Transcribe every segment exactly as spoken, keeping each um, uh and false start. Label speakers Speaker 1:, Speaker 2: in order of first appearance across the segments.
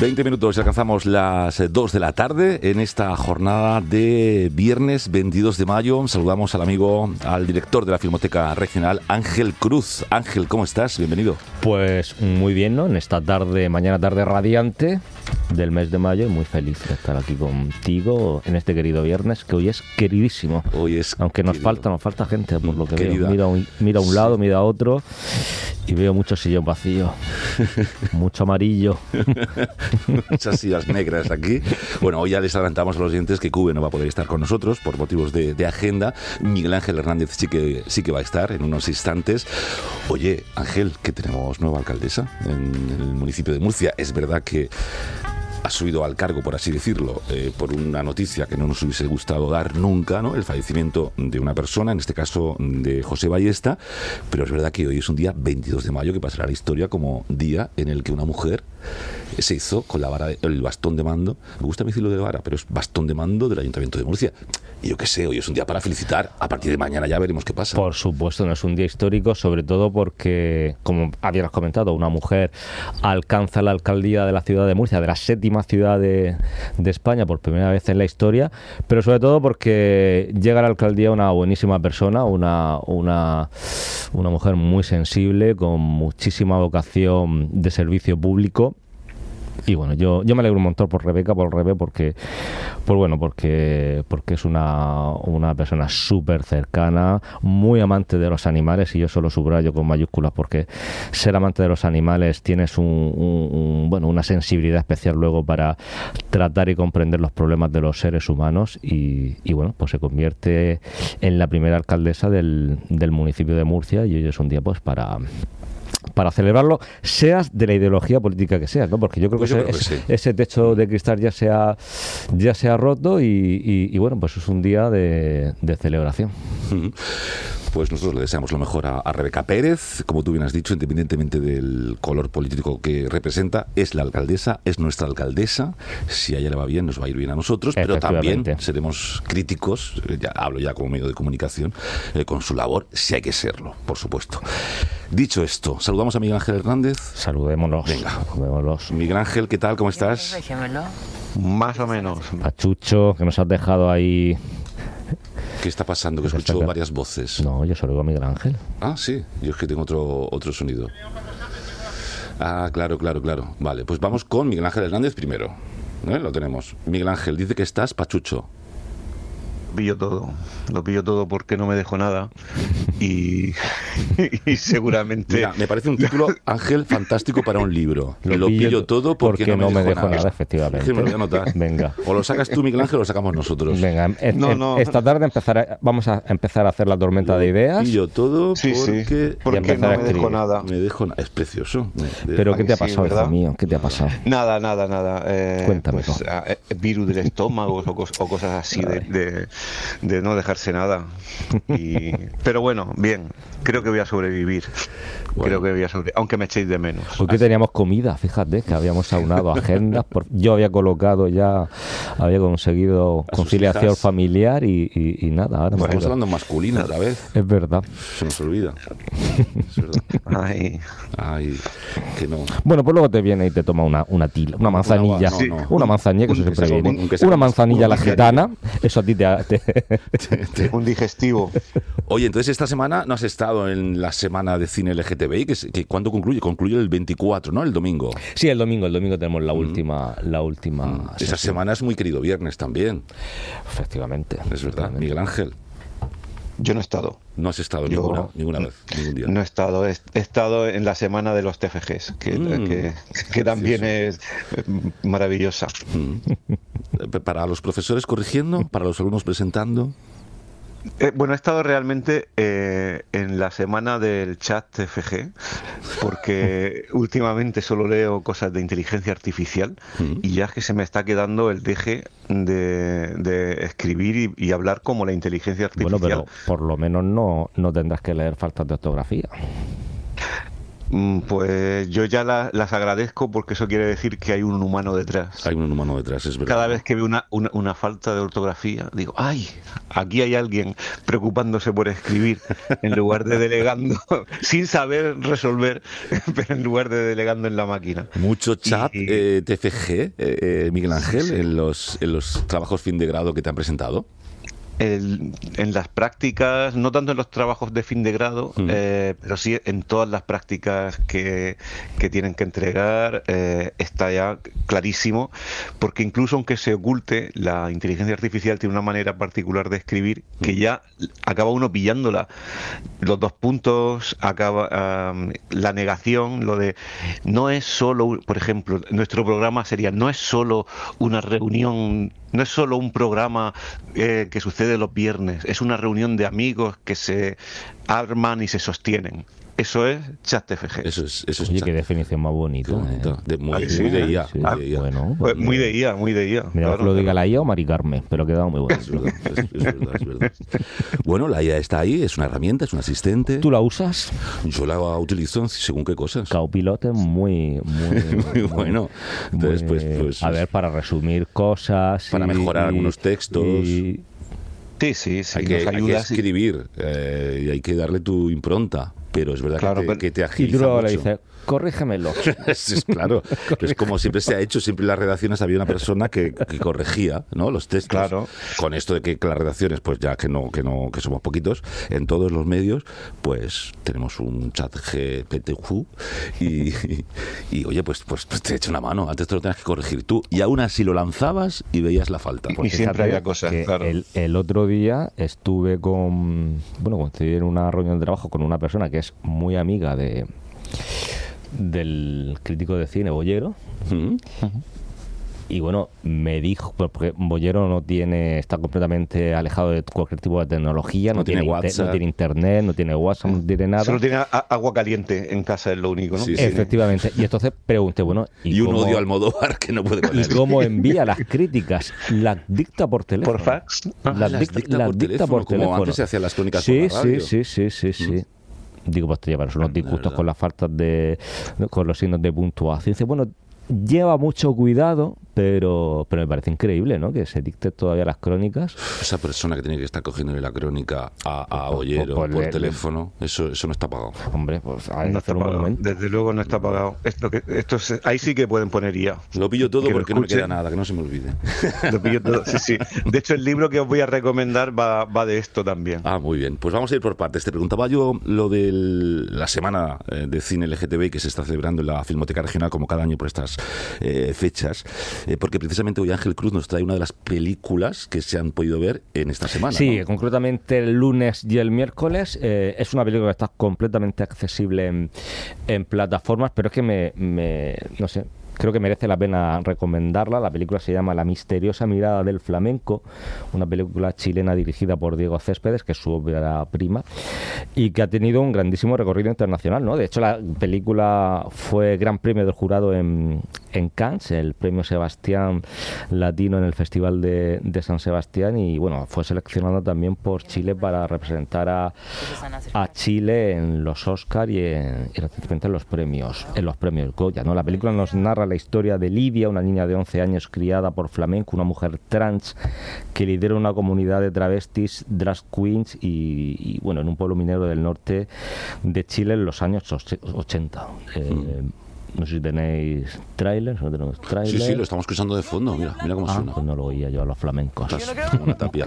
Speaker 1: veinte minutos y alcanzamos las dos de la tarde en esta jornada de viernes veintidós de mayo. Saludamos al amigo, al director de la Filmoteca Regional, Ángel Cruz. Ángel, ¿cómo estás? Bienvenido.
Speaker 2: Pues muy bien, ¿no? En esta tarde, mañana tarde radiante del mes de mayo, y muy feliz de estar aquí contigo en este querido viernes, que hoy es queridísimo.
Speaker 1: Hoy es
Speaker 2: Aunque nos
Speaker 1: querido.
Speaker 2: falta, nos falta gente, por lo que
Speaker 1: Querida.
Speaker 2: veo. Mira, un, mira a un
Speaker 1: Sí.
Speaker 2: lado, mira a otro, y veo mucho sillón vacío, mucho amarillo.
Speaker 1: Muchas sillas negras aquí. Bueno, hoy ya les adelantamos a los oyentes que Cube no va a poder estar con nosotros por motivos de, de agenda. Miguel Ángel Hernández sí que, sí que va a estar en unos instantes. Oye, Ángel, que tenemos nueva alcaldesa en el municipio de Murcia. Es verdad que ha subido al cargo, por así decirlo, eh, por una noticia que no nos hubiese gustado dar nunca, ¿no? El fallecimiento de una persona, en este caso de José Ballesta, pero es verdad que hoy es un día veintidós de mayo que pasará a la historia como día en el que una mujer se hizo con la vara, de, el bastón de mando, me gusta decirlo de vara, pero es bastón de mando del Ayuntamiento de Murcia. Y yo qué sé, hoy es un día para felicitar. A partir de mañana ya veremos qué pasa.
Speaker 2: Por supuesto, no es un día histórico, sobre todo porque, como habías comentado, una mujer alcanza la alcaldía de la ciudad de Murcia, de la séptima ciudad de, de España por primera vez en la historia, pero sobre todo porque llega a la alcaldía una buenísima persona, una, una, una mujer muy sensible, con muchísima vocación de servicio público. Y bueno, yo, yo me alegro un montón por Rebeca, por Rebe, porque, por bueno, porque, porque es una, una persona súper cercana, muy amante de los animales, y yo solo subrayo con mayúsculas porque ser amante de los animales tienes un, un, un, bueno, una sensibilidad especial luego para tratar y comprender los problemas de los seres humanos, y, y bueno, pues se convierte en la primera alcaldesa del, del municipio de Murcia, y hoy es un día pues para... para celebrarlo, seas de la ideología política que seas, ¿no? Porque yo creo
Speaker 1: Pues
Speaker 2: que,
Speaker 1: yo
Speaker 2: ese,
Speaker 1: creo que sí.
Speaker 2: ese techo de cristal ya se ha, ya se ha roto, y, y, y bueno, pues es un día de, de celebración.
Speaker 1: Pues nosotros le deseamos lo mejor a, a Rebeca Pérez, como tú bien has dicho, independientemente del color político que representa, es la alcaldesa, es nuestra alcaldesa. Si a ella le va bien, nos va a ir bien a nosotros, pero también seremos críticos, ya hablo ya como medio de comunicación, eh, con su labor, si hay que serlo, por supuesto. Dicho esto, saludamos a Miguel Ángel Hernández.
Speaker 2: Saludémonos.
Speaker 1: Venga.
Speaker 2: Saludémonos.
Speaker 1: Miguel Ángel, ¿qué tal? ¿Cómo estás?
Speaker 3: Más o menos.
Speaker 2: A Chucho, que nos has dejado ahí.
Speaker 1: ¿Qué está pasando? Que escucho varias voces.
Speaker 2: No, yo solo digo a Miguel Ángel.
Speaker 1: Ah, sí. Yo es que tengo otro, otro sonido. Ah, claro, claro, claro. Vale, pues vamos con Miguel Ángel Hernández primero. ¿Eh? Lo tenemos. Miguel Ángel, dice que estás pachucho.
Speaker 3: Pillo todo, lo pillo todo porque no me dejo nada y, y seguramente...
Speaker 1: Mira, me parece un título, Ángel, fantástico para un libro. Lo,
Speaker 2: Lo
Speaker 1: pillo,
Speaker 2: pillo
Speaker 1: todo porque,
Speaker 2: porque
Speaker 1: no me,
Speaker 2: no me
Speaker 1: dejo,
Speaker 2: dejo
Speaker 1: nada.
Speaker 2: nada, efectivamente.
Speaker 1: Es que me lo voy a anotar.
Speaker 2: Venga.
Speaker 1: O lo sacas tú, Miguel Ángel, o lo sacamos nosotros.
Speaker 2: Venga, es,
Speaker 3: No,
Speaker 2: es,
Speaker 3: no.
Speaker 2: esta tarde empezar a- vamos a empezar a hacer la tormenta
Speaker 1: Lo
Speaker 2: de ideas.
Speaker 1: pillo todo
Speaker 3: Sí, sí,
Speaker 1: porque
Speaker 3: porque
Speaker 2: empezar
Speaker 3: no
Speaker 2: a
Speaker 3: me dejo
Speaker 2: escribir.
Speaker 3: nada.
Speaker 1: me dejo nada. Es precioso. Me-
Speaker 2: Pero
Speaker 3: ¿A
Speaker 2: ¿qué
Speaker 3: que
Speaker 2: te ha
Speaker 3: sí,
Speaker 2: pasado, hijo
Speaker 3: verdad?
Speaker 2: mío? ¿Qué te ha pasado?
Speaker 3: Nada, nada, nada. Eh,
Speaker 2: Cuéntame,
Speaker 3: pues,
Speaker 2: ¿no?
Speaker 3: ah, eh, virus del estómago o, cos- o cosas así de, de, de no dejarse nada. Y, pero bueno, bien. Creo que voy a sobrevivir.
Speaker 1: Bueno.
Speaker 3: Creo que voy a sobrevivir. Aunque me echéis de menos.
Speaker 2: Porque teníamos comida, fíjate, que habíamos aunado agendas. Por, yo había colocado ya, había conseguido
Speaker 1: A sus
Speaker 2: conciliación
Speaker 1: hijas.
Speaker 2: familiar y, y, y nada. Ahora me
Speaker 1: Estamos
Speaker 2: quedo-
Speaker 1: hablando en masculino otra vez.
Speaker 2: Es verdad.
Speaker 1: Se nos olvida. Es verdad.
Speaker 3: Ay,
Speaker 1: Ay, que no.
Speaker 2: Bueno, pues luego te viene y te toma una, una tila, una manzanilla.
Speaker 1: no,
Speaker 2: Una,
Speaker 1: no.
Speaker 2: una manzanilla, que
Speaker 3: Un-
Speaker 2: eso
Speaker 3: un-
Speaker 2: siempre
Speaker 3: un-
Speaker 2: viene.
Speaker 1: un- que sea
Speaker 2: Una
Speaker 1: un-
Speaker 2: manzanilla a la
Speaker 1: un-
Speaker 2: gitana, eso a ti te... te-
Speaker 3: un digestivo.
Speaker 1: Oye, entonces esta semana no has estado en la semana de cine L G T B I, que, es- que ¿cuándo concluye? Concluye el veinticuatro, ¿no? El domingo.
Speaker 2: Sí, el domingo, el domingo tenemos la última, la última
Speaker 1: Esa
Speaker 2: sesión.
Speaker 1: semana es muy querido viernes también.
Speaker 2: Efectivamente.
Speaker 1: Es verdad.
Speaker 2: efectivamente.
Speaker 1: Miguel Ángel,
Speaker 3: Yo no he estado.
Speaker 1: no has estado
Speaker 3: Yo-
Speaker 1: ninguna, ninguna vez, ningún día.
Speaker 3: No he estado, he, he estado en la semana de los T F Gs, que,
Speaker 1: Mm,
Speaker 3: que, que también es eh, maravillosa.
Speaker 1: Mm. Para los profesores corrigiendo, para los alumnos presentando.
Speaker 3: Eh, bueno, he estado realmente eh, en la semana del chat T F G, porque últimamente solo leo cosas de inteligencia artificial
Speaker 1: Mm.
Speaker 3: y ya es que se me está quedando el deje de, de escribir y, y hablar como la inteligencia artificial.
Speaker 2: Bueno, pero por lo menos no, no tendrás que leer faltas de ortografía.
Speaker 3: Pues yo ya la, las agradezco porque eso quiere decir que hay un humano detrás.
Speaker 1: Hay un humano detrás, es verdad.
Speaker 3: Cada vez que veo una, una, una falta de ortografía, digo, ¡ay! Aquí hay alguien preocupándose por escribir en lugar de delegando, sin saber resolver, pero en lugar de delegando en la máquina.
Speaker 1: Mucho chat
Speaker 3: Y-
Speaker 1: eh, T F G, eh, Miguel Ángel, en los, en los trabajos fin de grado que te han presentado.
Speaker 3: El- en las prácticas, no tanto en los trabajos de fin de grado,
Speaker 1: Mm.
Speaker 3: eh, pero sí en todas las prácticas que, que tienen que entregar, eh, está ya clarísimo, porque incluso aunque se oculte, la inteligencia artificial tiene una manera particular de escribir que ya acaba uno pillándola. Los dos puntos, acaba am, la negación, lo de no es solo, un- por ejemplo, nuestro programa sería no es solo una reunión. No es solo un programa eh, que sucede los viernes, es una reunión de amigos que se arman y se sostienen. Eso es ChatTFG.
Speaker 1: Eso es, eso es
Speaker 2: Oye,
Speaker 1: chat.
Speaker 2: qué definición más bonita.
Speaker 1: Qué bonito.
Speaker 2: ¿eh?
Speaker 1: De- muy,
Speaker 3: Ah,
Speaker 1: muy
Speaker 3: sí,
Speaker 1: de
Speaker 3: ¿eh?
Speaker 1: I A.
Speaker 2: Sí,
Speaker 1: muy de I A.
Speaker 2: bueno,
Speaker 3: Pues
Speaker 2: pues,
Speaker 3: muy de I A, muy de I A.
Speaker 2: Mira,
Speaker 3: claro,
Speaker 2: que lo diga
Speaker 3: claro.
Speaker 2: la I A o Mari Carmen, pero ha quedado muy bueno.
Speaker 1: Es verdad, es, es verdad, es verdad. Bueno, la I A está ahí, es una herramienta, es un asistente.
Speaker 2: ¿Tú la usas?
Speaker 1: Yo la utilizo según qué cosas.
Speaker 2: Caupilote es muy, muy,
Speaker 1: Muy bueno. Entonces,
Speaker 2: muy-
Speaker 1: pues, pues,
Speaker 2: a ver, para resumir cosas.
Speaker 1: Para
Speaker 2: y-
Speaker 1: mejorar algunos textos.
Speaker 2: y-
Speaker 3: Sí, sí, sí.
Speaker 1: hay, que,
Speaker 3: nos
Speaker 1: hay que
Speaker 3: ayuda, sí.
Speaker 1: escribir eh, y hay que darle tu impronta. Pero es verdad
Speaker 3: Claro,
Speaker 1: que, te,
Speaker 3: pero-
Speaker 1: que te
Speaker 2: y tú
Speaker 1: agiliza
Speaker 2: luego le
Speaker 1: mucho.
Speaker 2: dices, corrígemelo.
Speaker 1: Sí, es claro, es como siempre se ha hecho, siempre en las redacciones había una persona que, que corregía, ¿no?, los textos.
Speaker 3: Claro.
Speaker 1: Con esto de que las redacciones, pues ya que no, que no, que somos poquitos, en todos los medios, pues tenemos un chat G P T y, y, y, oye, pues, pues, pues te echa una mano, antes te lo tenías que corregir tú, y aún así lo lanzabas y veías la falta.
Speaker 3: Y siempre
Speaker 2: Fíjate
Speaker 3: había cosas,
Speaker 2: que
Speaker 3: claro.
Speaker 2: el, el otro día estuve con, bueno, cuando estuve en una reunión de trabajo con una persona que es muy amiga de del crítico de cine Bollero.
Speaker 1: ¿Mm?
Speaker 2: Y bueno, me dijo, porque Bollero no tiene, está completamente alejado de cualquier tipo de tecnología, no,
Speaker 1: No tiene
Speaker 2: inte-
Speaker 1: WhatsApp.
Speaker 2: no tiene internet, no tiene WhatsApp, no tiene nada.
Speaker 3: Solo tiene a- agua caliente en casa, es lo único, ¿no?
Speaker 1: Sí, sí.
Speaker 2: Efectivamente. Y entonces pregunté, bueno, ¿y,
Speaker 1: Y un
Speaker 2: cómo,
Speaker 1: odio al Almodóvar que no puede con
Speaker 2: ¿y
Speaker 1: él.
Speaker 2: cómo envía las críticas? ¿Las dicta por teléfono?
Speaker 3: ¿Por fax?
Speaker 1: Ah,
Speaker 2: Las
Speaker 1: las
Speaker 2: dicta,
Speaker 1: dicta
Speaker 2: las
Speaker 1: por
Speaker 2: dicta
Speaker 1: teléfono,
Speaker 2: por
Speaker 1: como
Speaker 2: teléfono.
Speaker 1: antes se hacían las crónicas
Speaker 2: sí,
Speaker 1: por la radio.
Speaker 2: Sí, sí, sí, sí, sí. Digo, pues te llevarás unos
Speaker 1: De
Speaker 2: disgustos
Speaker 1: verdad.
Speaker 2: con las faltas de... con los signos de puntuación. Dice, bueno, lleva mucho cuidado, pero pero me parece increíble, ¿no?, que se dicte todavía las crónicas.
Speaker 1: Esa persona que tiene que estar cogiendo la crónica a, a
Speaker 2: Pues,
Speaker 1: Ollero
Speaker 2: pues,
Speaker 1: por
Speaker 2: le-
Speaker 1: teléfono, eso, eso no está pagado.
Speaker 2: Hombre, pues hay que
Speaker 3: No está
Speaker 2: hacer un
Speaker 3: pagado.
Speaker 2: monumento.
Speaker 3: Desde luego no está pagado. Esto que, esto se- ahí sí que pueden poner I A.
Speaker 1: Lo pillo todo
Speaker 3: Que lo
Speaker 1: porque no me queda
Speaker 3: escuchen.
Speaker 1: nada, que no se me olvide.
Speaker 3: Lo pillo todo. Sí, sí. De hecho, el libro que os voy a recomendar va, va de esto también.
Speaker 1: Ah, muy bien. Pues vamos a ir por partes. Te preguntaba yo lo de la semana eh, de cine L G T B que se está celebrando en la Filmoteca Regional como cada año por estas eh, fechas, eh, porque precisamente hoy Ángel Cruz nos trae una de las películas que se han podido ver en esta semana.
Speaker 2: Sí,
Speaker 1: ¿no?
Speaker 2: concretamente el lunes y el miércoles. Eh, es una película que está completamente accesible en, en plataformas, pero es que me, me, no sé, creo que merece la pena recomendarla. La película se llama La misteriosa mirada del flamenco, una película chilena dirigida por Diego Céspedes, que es su ópera prima, y que ha tenido un grandísimo recorrido internacional, ¿no? De hecho, la película fue gran premio del jurado en, en Cannes, el premio Sebastián Latino en el Festival de, de San Sebastián, y bueno, fue seleccionado también por Chile para representar a, a Chile en los Oscar y, en, y recientemente en los premios en los premios Goya, ¿no? La película nos narra la historia de Lidia, una niña de once años criada por flamenco, una mujer trans que lidera una comunidad de travestis, drag queens y, y bueno, en un pueblo minero del norte de Chile en los años ochenta. Eh, No sé si tenéis trailers, no tenemos trailers.
Speaker 1: Sí, sí, lo estamos escuchando de fondo. Mira, mira cómo
Speaker 2: Ah,
Speaker 1: suena.
Speaker 2: pues no lo oía yo a los flamencos.
Speaker 1: Estás como una tapia.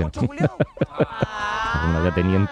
Speaker 2: Una de teniente.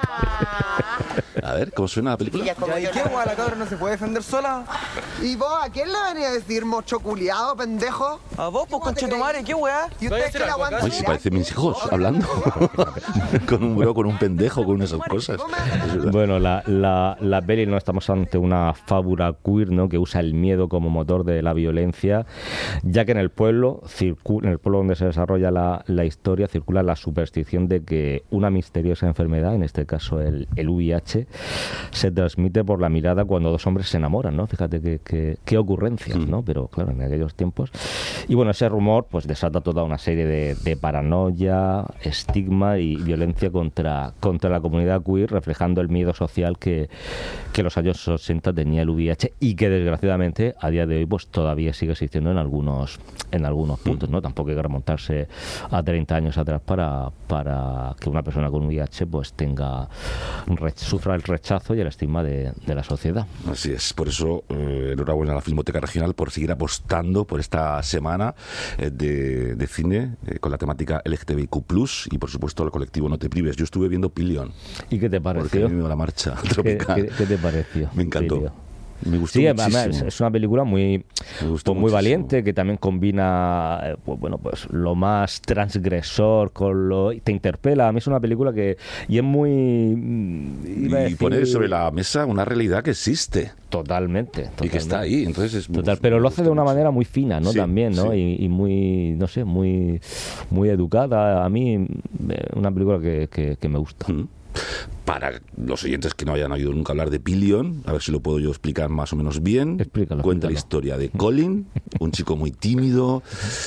Speaker 1: A ver, ¿cómo suena la película?
Speaker 4: Ya, ¿y qué, guay? La cabra no se puede defender sola.
Speaker 5: ¿Y vos a quién le venía a decir mocho culiado, pendejo?
Speaker 4: A vos, pues, conchetumare, ¿qué weá?
Speaker 5: ¿Y usted qué le aguanta?
Speaker 1: Ay, si parecen mis hijos hablando. Con un bro, con un pendejo, con esas cosas. Es verdad.
Speaker 2: Bueno, la, la, la peli no estamos ante una fábula queer, ¿no?, que usa el miedo miedo como motor de la violencia, ya que en el pueblo, circu- en el pueblo donde se desarrolla la, la historia, circula la superstición de que una misteriosa enfermedad, en este caso el, el V I H, se transmite por la mirada cuando dos hombres se enamoran, ¿no? Fíjate qué, qué, qué ocurrencias, ¿no? Pero claro, en aquellos tiempos. Y bueno, ese rumor pues desata toda una serie de, de paranoia, estigma y violencia contra, contra la comunidad queer, reflejando el miedo social que, que en los años ochenta tenía el V I H y que desgraciadamente a día de hoy pues todavía sigue existiendo en algunos en algunos puntos, ¿no? Tampoco hay que remontarse a treinta años atrás para, para que una persona con V I H pues tenga sufra el rechazo y el estigma de, de la sociedad.
Speaker 1: Así es, por eso eh, enhorabuena a la Filmoteca Regional por seguir apostando por esta semana eh, de, de cine eh, con la temática L G T B I Q plus, y por supuesto el colectivo No Te Prives. Yo estuve viendo Pillion.
Speaker 2: ¿Y qué te pareció?
Speaker 1: Porque a mí me dio la marcha tropical.
Speaker 2: ¿Qué, qué, qué te pareció?
Speaker 1: Me encantó.
Speaker 2: Pillion?
Speaker 1: Me gustó
Speaker 2: sí,
Speaker 1: muchísimo.
Speaker 2: Además, es una película muy, pues muy valiente, que también combina eh, pues, bueno, pues lo más transgresor con lo... te interpela. A mí es una película que... y es muy... iba a
Speaker 1: y
Speaker 2: decir,
Speaker 1: poner sobre la mesa una realidad que existe.
Speaker 2: Totalmente, totalmente.
Speaker 1: Y que está ahí, entonces es
Speaker 2: Total, pero lo hace de una
Speaker 1: mucho.
Speaker 2: manera muy fina, ¿no?
Speaker 1: Sí,
Speaker 2: También, ¿no?
Speaker 1: sí.
Speaker 2: Y, y muy, no sé, muy muy educada. A mí, eh, una película que, que, que me gusta.
Speaker 1: Mm. Para los oyentes que no hayan oído nunca hablar de Pillion, a ver si lo puedo yo explicar más o menos bien.
Speaker 2: Explícalo,
Speaker 1: Cuenta
Speaker 2: explícalo.
Speaker 1: la historia de Colin, un chico muy tímido,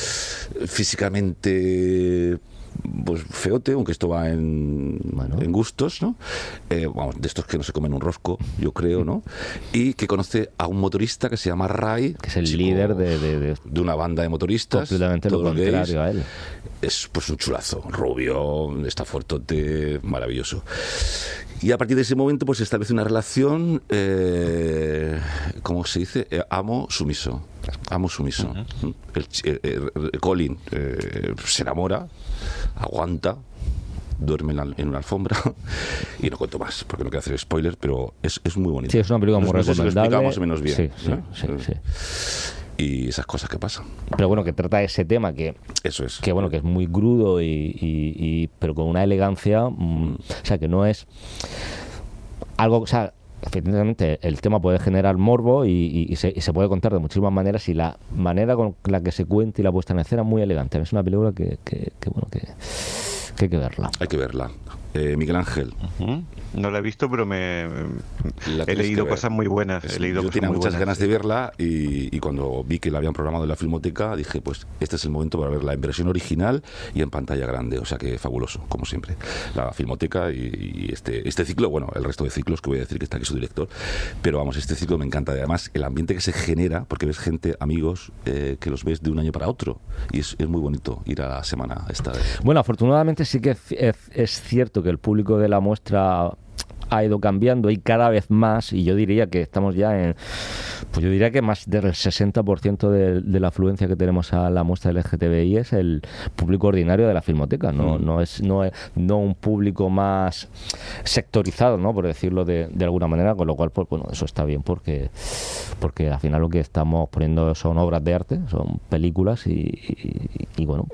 Speaker 1: físicamente pues feote, aunque esto va en,
Speaker 2: Bueno.
Speaker 1: en gustos, ¿no? Eh, vamos, de estos que no se comen un rosco, yo creo, ¿no? Y que conoce a un motorista que se llama Ray,
Speaker 2: Que es el
Speaker 1: chico
Speaker 2: líder de, de, de-
Speaker 1: de una banda de motoristas.
Speaker 2: completamente lo
Speaker 1: todos gays.
Speaker 2: contrario a él.
Speaker 1: Es pues un chulazo, rubio, está fuertote, maravilloso. Y a partir de ese momento pues se establece una relación, eh, ¿cómo se dice? Eh, amo-sumiso. Amo-sumiso. Uh-huh. el, el, el, el Colin eh, se enamora, aguanta, duerme en, la, en una alfombra y no cuento más porque no quiero hacer spoilers, pero es, es muy bonito.
Speaker 2: Sí, es una película
Speaker 1: no,
Speaker 2: muy
Speaker 1: no sé si lo he
Speaker 2: recomendable.
Speaker 1: explicado más o menos bien.
Speaker 2: Sí, sí,
Speaker 1: ¿eh?
Speaker 2: sí, sí.
Speaker 1: Y esas cosas que pasan.
Speaker 2: Pero bueno, que trata ese tema que,
Speaker 1: Eso es.
Speaker 2: que bueno, que es muy crudo y, y- y- pero con una elegancia, mm, o sea, que no es algo, o sea, efectivamente el tema puede generar morbo y, y- y se, y se puede contar de muchísimas maneras, y la manera con la que se cuenta y la puesta en escena es muy elegante. Es una película que, que, que, bueno, que, que hay que verla.
Speaker 1: Hay que verla. Eh, Miguel Ángel.
Speaker 3: Uh-huh. No la he visto, pero me
Speaker 1: La
Speaker 3: he
Speaker 1: tienes
Speaker 3: leído
Speaker 1: que ver.
Speaker 3: cosas muy buenas.
Speaker 1: Es-
Speaker 3: He leído
Speaker 1: yo
Speaker 3: cosas
Speaker 1: tenía
Speaker 3: muy
Speaker 1: muchas
Speaker 3: buenas,
Speaker 1: ganas
Speaker 3: sí.
Speaker 1: de verla y, y cuando vi que la habían programado en la Filmoteca dije, pues este es el momento para verla en versión original y en pantalla grande, o sea que fabuloso, como siempre. La Filmoteca y, y este, este ciclo, bueno, el resto de ciclos que voy a decir que está aquí su director, pero vamos, este ciclo me encanta. Además, el ambiente que se genera, porque ves gente, amigos, eh, que los ves de un año para otro y es, es muy bonito ir a la semana esta.
Speaker 2: Bueno, afortunadamente sí que es, es- es cierto que el público de la muestra ha ido cambiando y cada vez más, y yo diría que estamos ya en, pues yo diría que más del sesenta por ciento de, de la afluencia que tenemos a la muestra L G T B I es el público ordinario de la Filmoteca, no,
Speaker 1: Mm.
Speaker 2: no es no es no un público más sectorizado, ¿no? Por decirlo de, de alguna manera, con lo cual pues bueno, eso está bien porque porque al final lo que estamos poniendo son obras de arte, son películas y, y, y bueno,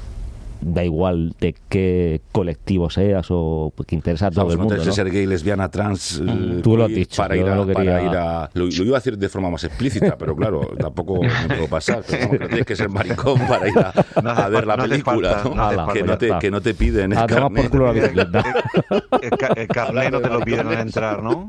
Speaker 2: da igual de qué colectivo seas o que interesa a todo
Speaker 1: Vamos,
Speaker 2: el
Speaker 1: no
Speaker 2: mundo,
Speaker 1: tienes que
Speaker 2: ¿no?
Speaker 1: ser gay, lesbiana, trans. eh,
Speaker 2: Tú lo has
Speaker 1: queer,
Speaker 2: dicho,
Speaker 1: Para
Speaker 2: yo
Speaker 1: ir a.
Speaker 2: no lo
Speaker 1: para
Speaker 2: quería-
Speaker 1: ir a lo, lo iba a decir de forma más explícita, pero claro, tampoco me puedo pasar. Pero vamos, que no tienes que ser maricón para ir a,
Speaker 3: No hace
Speaker 1: a ver la
Speaker 3: falta, no hace
Speaker 1: película,
Speaker 3: falta,
Speaker 1: ¿no?
Speaker 3: no hace
Speaker 2: Ala,
Speaker 1: que,
Speaker 2: pues
Speaker 1: no
Speaker 2: ya
Speaker 1: te,
Speaker 2: está.
Speaker 1: que no te piden el
Speaker 2: Ah, toma por
Speaker 1: carnet.
Speaker 2: culo la bicicleta.
Speaker 3: El, ca- el carnet no te lo piden al entrar, ¿no?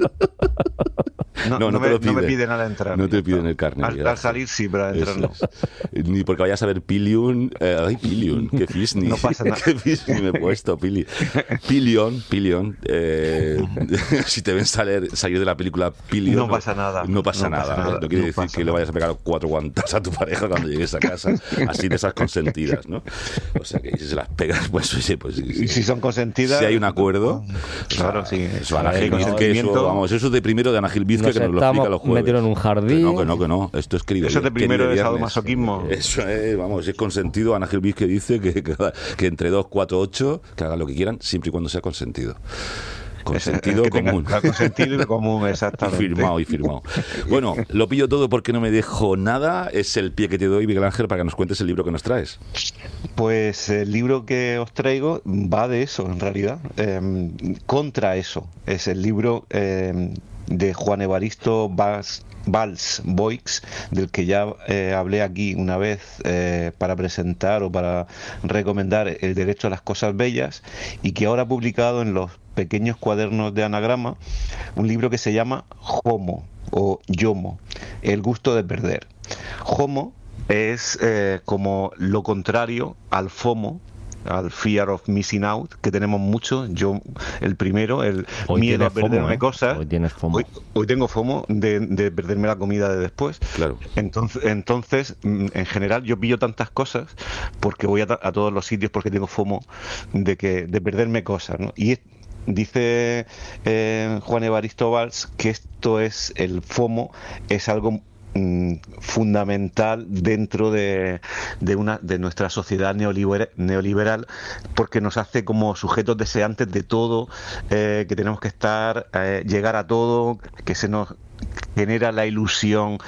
Speaker 3: No,
Speaker 1: No, no
Speaker 3: me,
Speaker 1: te lo
Speaker 3: no me
Speaker 1: piden.
Speaker 3: piden al entrar.
Speaker 1: No te
Speaker 3: ya
Speaker 1: piden
Speaker 3: está.
Speaker 1: el carnet,
Speaker 3: Al,
Speaker 1: ya.
Speaker 3: al salir sí, pero al entrar
Speaker 1: Eso
Speaker 3: no.
Speaker 1: es. Ni porque vayas a ver Pillion. Eh, ay, Pillion, qué fisni.
Speaker 3: No pasa nada.
Speaker 1: Qué fisni me he puesto, Pili. Pillion, Pillion. Eh, si te ven salir, salir de la película Pillion.
Speaker 3: No pasa nada.
Speaker 1: No pasa
Speaker 3: No pasa
Speaker 1: nada.
Speaker 3: nada.
Speaker 1: No quiere
Speaker 3: No
Speaker 1: decir
Speaker 3: pasa
Speaker 1: que le
Speaker 3: nada.
Speaker 1: vayas a pegar cuatro guantas a tu pareja cuando llegues a casa. Así de esas consentidas, ¿no? O sea que si se las pegas, pues oye, pues sí. sí.
Speaker 3: Y si son consentidas.
Speaker 1: Si hay un acuerdo.
Speaker 3: Claro, sí.
Speaker 1: Eso, Ana
Speaker 2: Hay
Speaker 1: Gil Vizque, eso,
Speaker 3: consentimiento.
Speaker 1: vamos, eso es de primero de Ana Gil Vizque,
Speaker 2: Nos
Speaker 1: que nos lo
Speaker 2: estamos
Speaker 1: explica los jueves.
Speaker 2: metidos en un jardín.
Speaker 1: Que no, que no, que no. Esto es querido.
Speaker 3: Eso es de
Speaker 1: querido
Speaker 3: primero de
Speaker 1: viernes.
Speaker 3: sadomasoquismo.
Speaker 1: Eso es, vamos, es consentido. Ana Gil Vizque dice que, que, que entre dos, cuatro, ocho, que hagan lo que quieran, siempre y cuando sea consentido. Con
Speaker 3: Es-
Speaker 1: sentido
Speaker 3: que tenga-
Speaker 1: común.
Speaker 3: claro, con sentido y común,
Speaker 1: Y
Speaker 3: exactamente.
Speaker 1: firmado, y firmado. Bueno, lo pillo todo porque no me dejo nada. Es el pie que te doy, Miguel Ángel, para que nos cuentes el libro que nos traes.
Speaker 3: Pues el libro que os traigo va de eso, en realidad. Eh, contra eso. Es el libro eh, de Juan Evaristo Valls, Valls Boix, del que ya eh, hablé aquí una vez eh, para presentar o para recomendar El derecho a las cosas bellas, y que ahora ha publicado en los pequeños cuadernos de anagrama un libro que se llama Homo o Yomo, El gusto de perder. Homo es eh, como lo contrario al FOMO, al fear of missing out, que tenemos mucho. Yo, el primero, el
Speaker 2: hoy
Speaker 3: miedo a perderme
Speaker 2: FOMO, ¿eh?
Speaker 3: cosas.
Speaker 2: Hoy tienes FOMO.
Speaker 3: Hoy, hoy tengo FOMO de, de perderme la comida de después.
Speaker 1: Claro.
Speaker 3: Entonces, entonces, en general, yo pillo tantas cosas porque voy a, a todos los sitios porque tengo FOMO de que de perderme cosas, ¿no? Y es, dice eh, Juan Evaristo Valls que esto es el FOMO, es algo fundamental dentro de, de una de nuestra sociedad neoliberal, neoliberal, porque nos hace como sujetos deseantes de todo, eh, que tenemos que estar, eh, llegar a todo, que se nos genera la ilusión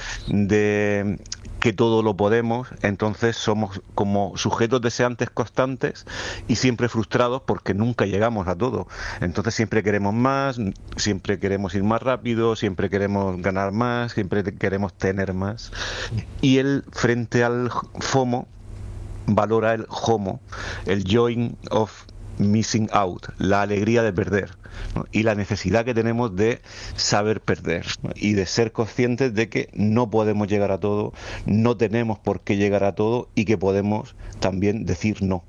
Speaker 3: de que todo lo podemos. Entonces somos como sujetos deseantes constantes y siempre frustrados porque nunca llegamos a todo. Entonces siempre queremos más, siempre queremos ir más rápido, siempre queremos ganar más, siempre queremos tener más. Y él, frente al FOMO, valora el HOMO, el joy of missing out, la alegría de perder, ¿no? Y la necesidad que tenemos de saber perder, ¿no? Y de ser conscientes de que no podemos llegar a todo, no tenemos por qué llegar a todo y que podemos también decir no,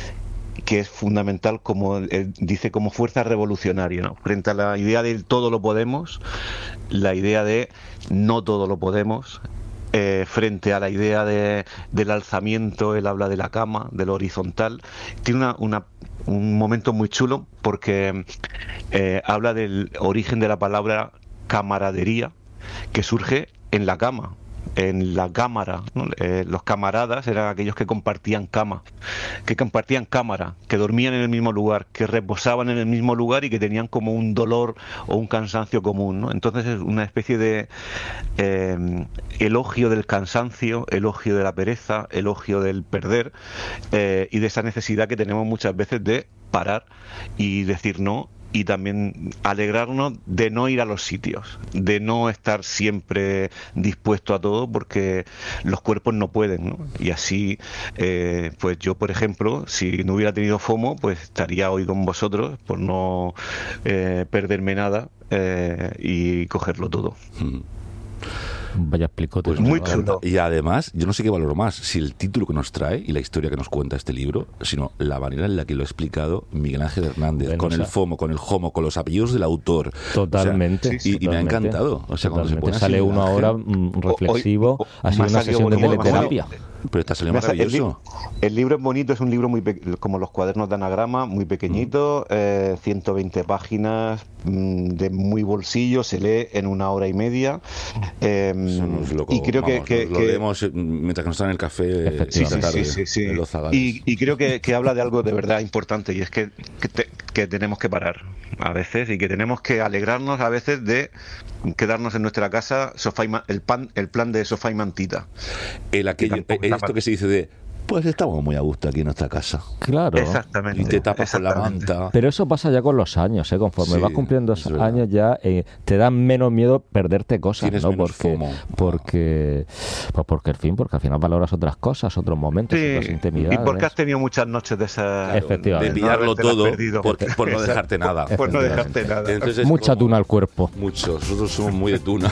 Speaker 3: que es fundamental, como él dice, como fuerza revolucionaria, ¿no? Frente a la idea de todo lo podemos, la idea de no todo lo podemos. Eh, frente a la idea de, del alzamiento, él habla de la cama, de lo horizontal. Tiene una, una, un momento muy chulo porque eh, habla del origen de la palabra camaradería, que surge en la cama, en la cámara, ¿no? Eh, los camaradas eran aquellos que compartían cama, que compartían cámara, que dormían en el mismo lugar, que reposaban en el mismo lugar y que tenían como un dolor o un cansancio común, ¿no? Entonces es una especie de eh, elogio del cansancio, elogio de la pereza, elogio del perder, eh, y de esa necesidad que tenemos muchas veces de parar y decir no, y también alegrarnos de no ir a los sitios, de no estar siempre dispuesto a todo, porque los cuerpos no pueden, ¿no? Y así, eh, pues yo, por ejemplo, si no hubiera tenido FOMO, pues estaría hoy con vosotros por no eh, perderme nada eh, y cogerlo todo.
Speaker 1: Mm.
Speaker 2: Vaya explicote.
Speaker 1: Pues
Speaker 3: muy
Speaker 1: me
Speaker 3: chulo.
Speaker 1: encanta. Y además, yo no sé qué valoro más, si el título que nos trae y la historia que nos cuenta este libro, sino la manera en la que lo ha explicado Miguel Ángel Hernández,
Speaker 2: Bueno,
Speaker 1: con
Speaker 2: o sea,
Speaker 1: el FOMO, con el HOMO, con los apellidos del autor.
Speaker 2: Totalmente.
Speaker 1: O sea, y, y me ha
Speaker 2: totalmente,
Speaker 1: encantado. O sea, cuando se
Speaker 2: totalmente.
Speaker 1: pone así
Speaker 2: Sale
Speaker 1: Miguel
Speaker 2: uno
Speaker 1: Ángel,
Speaker 2: ahora mm, reflexivo,
Speaker 3: Hoy-
Speaker 2: ha sido
Speaker 3: me ha
Speaker 2: una
Speaker 3: salido
Speaker 2: sesión de
Speaker 3: bonito, me ha salido-
Speaker 2: teleterapia.
Speaker 1: Pero está saliendo
Speaker 3: Me ha sa- el,
Speaker 1: maravilloso.
Speaker 3: li- el libro es bonito, es un libro muy pe- como los cuadernos de anagrama, muy pequeñito, eh, ciento veinte páginas, mm, de muy bolsillo, se lee en una hora y media. eh,
Speaker 1: Eso no es loco.
Speaker 3: y creo que,
Speaker 1: Vamos,
Speaker 3: que-
Speaker 1: nos lo
Speaker 3: que-
Speaker 1: leemos eh, mientras que nos dan el café
Speaker 2: Efectivamente.
Speaker 1: esta tarde,
Speaker 3: sí, sí, sí.
Speaker 1: en los zagales.
Speaker 3: Y, y creo que, que habla de algo de verdad importante, y es que, que, te- que tenemos que parar a veces y que tenemos que alegrarnos a veces de quedarnos en nuestra casa, sofá y ma- el, pan, el plan de sofá y mantita.
Speaker 1: El aquello,
Speaker 3: que tampoco
Speaker 1: eh,
Speaker 3: está
Speaker 1: esto
Speaker 3: mal.
Speaker 1: que se dice de, pues estamos muy a gusto aquí en nuestra casa.
Speaker 2: Claro.
Speaker 3: Exactamente.
Speaker 1: Y te tapas con la
Speaker 3: exactamente.
Speaker 1: manta.
Speaker 2: Pero eso pasa ya con los años, ¿eh? Conforme
Speaker 1: Sí,
Speaker 2: vas cumpliendo
Speaker 1: es
Speaker 2: esos
Speaker 1: verdad.
Speaker 2: años ya eh, te da menos miedo perderte cosas,
Speaker 1: Tienes
Speaker 2: ¿no?
Speaker 1: menos
Speaker 2: Porque,
Speaker 1: FOMO.
Speaker 2: porque, pues porque, en fin, porque al final valoras otras cosas, otros momentos, otras
Speaker 3: Sí,
Speaker 2: intimidades.
Speaker 3: y porque has tenido muchas noches de esas.
Speaker 2: Efectivamente.
Speaker 1: De pillarlo
Speaker 3: no habértelas
Speaker 1: todo
Speaker 3: perdido.
Speaker 1: por, por no dejarte nada.
Speaker 3: Por no dejarte nada.
Speaker 1: Entonces es
Speaker 2: Mucha
Speaker 1: como-
Speaker 2: tuna al cuerpo.
Speaker 1: Muchos, nosotros somos muy de tuna.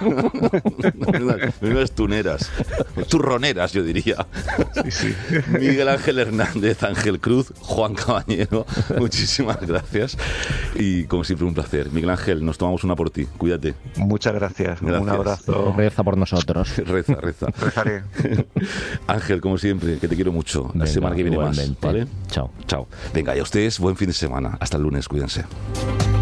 Speaker 1: Menudas- Menudas tuneras. Turroneras, yo diría. Miguel Ángel Hernández, Ángel Cruz, Juan Cabañero, muchísimas gracias. Y como siempre, un placer. Miguel Ángel, nos tomamos una por ti. Cuídate.
Speaker 3: Muchas gracias.
Speaker 1: Gracias.
Speaker 3: Un abrazo.
Speaker 2: Reza por nosotros.
Speaker 1: Reza, reza.
Speaker 3: Rezaré.
Speaker 1: Ángel, como siempre, que te quiero mucho. La
Speaker 2: Venga,
Speaker 1: semana que viene más.
Speaker 2: igualmente.
Speaker 1: ¿Vale?
Speaker 2: Chao.
Speaker 1: Chao. Venga, y a ustedes, buen fin de semana. Hasta el lunes, cuídense.